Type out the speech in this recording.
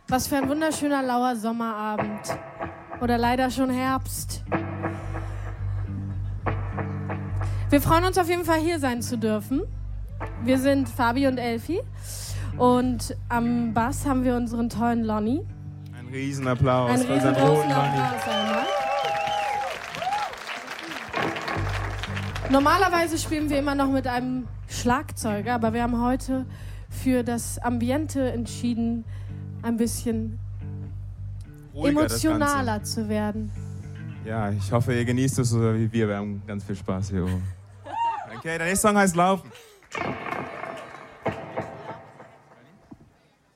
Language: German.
Was für ein wunderschöner lauer Sommerabend. Oder leider schon Herbst. Wir freuen uns auf jeden Fall, hier sein zu dürfen. Wir sind Fabi und Elfi. Und am Bass haben wir unseren tollen Lonny. Ein Riesenapplaus. Ein riesengroßen Applaus einmal. Normalerweise spielen wir immer noch mit einem Schlagzeuger, aber wir haben heute für das Ambiente entschieden, ein bisschen ruhiger, emotionaler zu werden. Ja, ich hoffe, ihr genießt es so wie wir. Wir haben ganz viel Spaß hier oben. Okay, der nächste Song heißt Laufen.